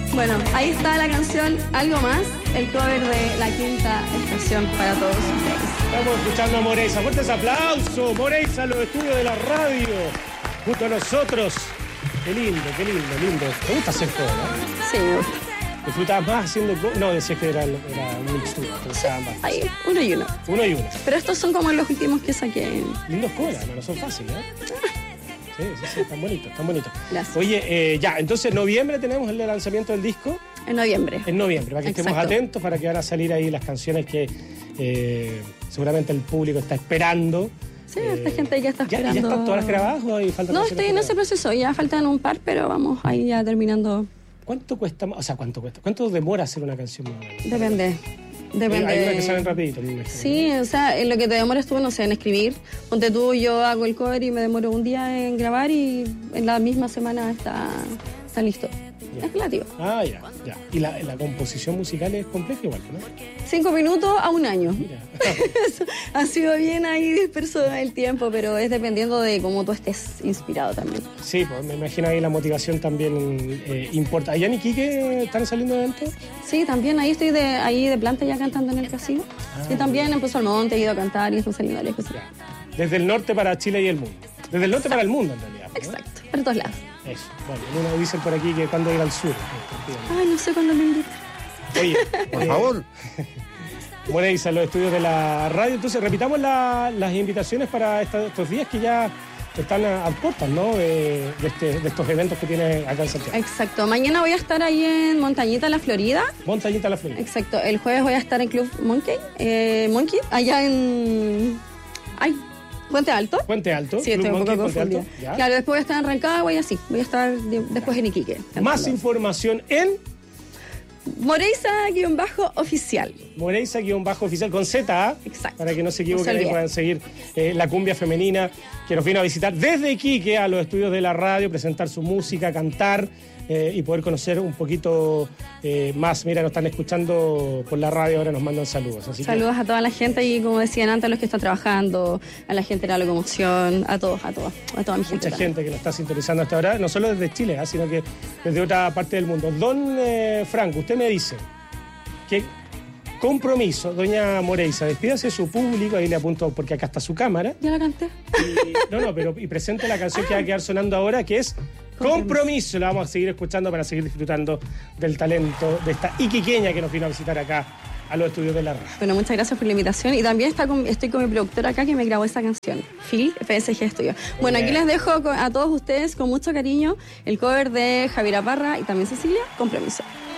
Bueno, ahí está la canción Algo Más, el cover de La Quinta Estación para todos ustedes. Estamos escuchando a Moreiza. Fuertes aplausos. Moreiza en los estudios de la radio. Junto a nosotros. Qué lindo, lindo. ¿Te gusta hacer cover, no? Sí, me gusta. ¿Disfrutabas más haciendo cover? No, decías que era un mixtura. Ahí, uno y uno. Uno y uno. Pero estos son como los últimos que saqué. Lindos covers, no son fáciles, ¿eh? Sí, están bonitos. Gracias. Oye, ya, entonces en noviembre tenemos el lanzamiento del disco. En noviembre. En noviembre, para que estemos atentos, para que van a salir ahí las canciones que seguramente el público está esperando. Sí, esta gente ya está esperando. ¿Ya están todas grabadas o hay falta? No, estoy en ese proceso, ya faltan un par, pero vamos ahí ya terminando. ¿Cuánto cuesta? O sea, ¿cuánto cuesta? ¿Cuánto demora hacer una canción más o menos? Depende. Hay una que salen rapidito. Sí, o sea, en lo que te demoras tú, no sé, en escribir. Ponte tú, yo hago el cover y me demoro un día en grabar y en la misma semana está listo. Ya. Es relativo. Ah, ya. Y la composición musical es compleja igual, ¿no? 5 minutos a un año. Mira. Ha sido bien ahí disperso el tiempo, pero es dependiendo de cómo tú estés inspirado también. Sí, pues me imagino ahí la motivación también importa. ¿Allá en Iquique están saliendo eventos? Sí, también ahí estoy de planta ya cantando en el casino. Y también en Pozo al Monte he ido a cantar y estoy saliendo lejos. Ya. Desde el norte para Chile y el mundo. Desde el norte para el mundo, en realidad. ¿No? Exacto, para todos lados. Eso. Bueno, uno dicen por aquí que cuando ir al sur. Ay, no sé cuándo me invitan. Oye, por favor. Moreiza, los estudios de la radio. Entonces, repitamos las invitaciones para estos días que ya están a puertas, ¿no? De estos eventos que tiene acá en Santiago. Exacto. Mañana voy a estar ahí en Montañita, La Florida. Montañita, La Florida. Exacto. El jueves voy a estar en Club Monkey, allá en... Puente Alto. Puente Alto. Sí, estoy un poco confundida. Claro, después voy a estar en Rancagua y así. Voy a estar después en Iquique. Más información en... Moreiza-oficial. Moreiza-oficial con Z. Exacto. Para que no se equivoquen, ahí puedan seguir la cumbia femenina que nos vino a visitar desde Iquique a los estudios de la radio, presentar su música, cantar y poder conocer un poquito más. Mira, nos están escuchando por la radio, ahora nos mandan saludos. Así saludos a toda la gente y, como decían antes, a los que están trabajando, a la gente de la locomoción, a toda mi gente. Mucha gente que nos está sintonizando hasta ahora, no solo desde Chile, sino que desde otra parte del mundo. Don Franco, usted me dice que compromiso, doña Moreiza, despídase de su público, ahí le apunto porque acá está su cámara. Ya la canté. Y presente la canción que va a quedar sonando ahora, que es Compromiso. La vamos a seguir escuchando para seguir disfrutando del talento de esta iquiqueña que nos vino a visitar acá a los estudios de la radio. Bueno, muchas gracias por la invitación y también estoy con mi productora acá que me grabó esa canción, Phil, PSG Studio. Bueno, aquí les dejo a todos ustedes con mucho cariño el cover de Javiera Parra y también Cecilia, Compromiso.